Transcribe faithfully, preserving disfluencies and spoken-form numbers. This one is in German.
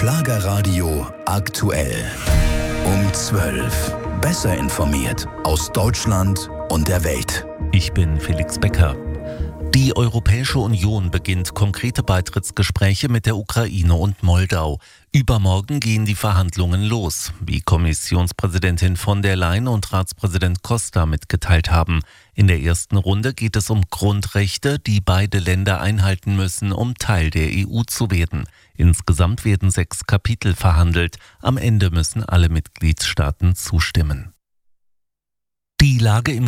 Schlagerradio aktuell. Um zwölf. Besser informiert aus Deutschland und der Welt. Ich bin Felix Becker. Die Europäische Union beginnt konkrete Beitrittsgespräche mit der Ukraine und Moldau. Übermorgen gehen die Verhandlungen los, wie Kommissionspräsidentin von der Leyen und Ratspräsident Costa mitgeteilt haben. In der ersten Runde geht es um Grundrechte, die beide Länder einhalten müssen, um Teil der E U zu werden. Insgesamt werden sechs Kapitel verhandelt. Am Ende müssen alle Mitgliedstaaten zustimmen. Die Lage im